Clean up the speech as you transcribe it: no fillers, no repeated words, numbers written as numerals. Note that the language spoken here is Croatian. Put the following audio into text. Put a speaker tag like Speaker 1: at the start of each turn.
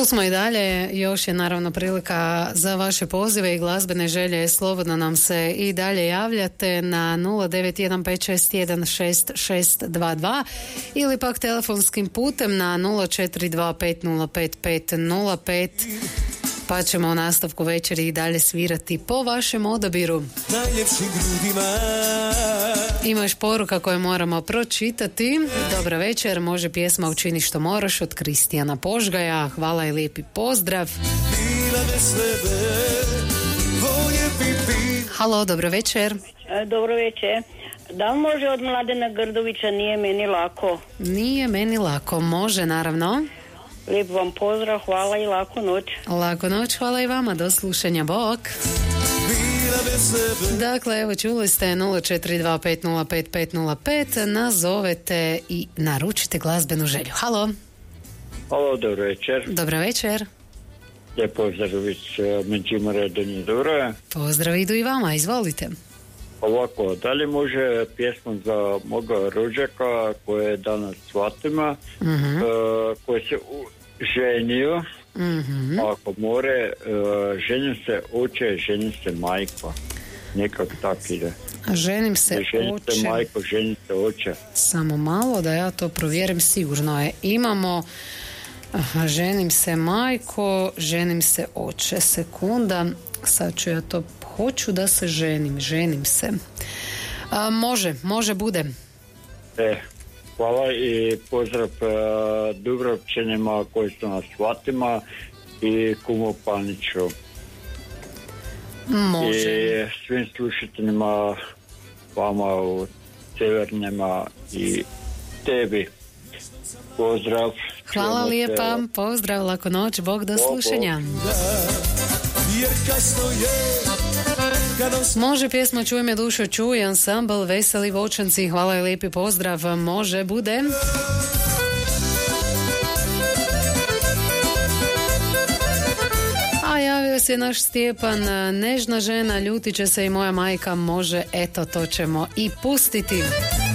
Speaker 1: Tu smo i dalje, još je naravno prilika za vaše pozive i glazbene želje, slobodno nam se i dalje javljate na 0915616622 ili pak telefonskim putem na 0425055505, pa ćemo u nastavku večeri i dalje svirati po vašem odabiru. Ima još poruka koje moramo pročitati. Dobra večer, može pjesma Učini što moraš od Kristijana Požgaja. Hvala i lijepi pozdrav. Halo, dobro večer.
Speaker 2: Dobro večer. Da li može od Mladena Grdovića Nije meni lako?
Speaker 1: Nije meni lako, može naravno.
Speaker 2: Lijep vam pozdrav, hvala i laku noć.
Speaker 1: Laku noć, hvala i vama, do slušanja, bok. Dakle, evo čuli ste 0425055505, nazovete i naručite glazbenu želju. Halo.
Speaker 3: Halo, dobro večer.
Speaker 1: Dobro večer.
Speaker 3: Lijep pozdrav iz Međimurja Donje Dvora.
Speaker 1: Pozdrav idu i vama, izvolite.
Speaker 3: Ovako, da li može pjesmu za moga rođaka koje je danas svatima, koji se ženio, ako more, ženio se oče, ženio se majko. Nekak tak ide.
Speaker 1: Ženim se oče.
Speaker 3: Ženio se majko, ženio se oče.
Speaker 1: Samo malo da ja to provjerim, sigurno je. Imamo ženim se majko, ženim se oče. Sekunda, sad ću ja to, hoću da se ženim se. Može, bude.
Speaker 3: Hvala i pozdrav Dubrovčanima koji su na svatima i kumu Paniću.
Speaker 1: Može.
Speaker 3: I svim slušateljima, vama u Severnima i tebi. Pozdrav.
Speaker 1: Hvala lijepa, pozdrav, laku noć, Bog, do slušanja. Može pjesma Čuj me dušo čuj, ansambl Veseli Vočanci, hvala i lijepi pozdrav, može, bude. A javio se naš Stjepan, nežna žena, ljutit će se i moja majka, može, eto to ćemo i pustiti.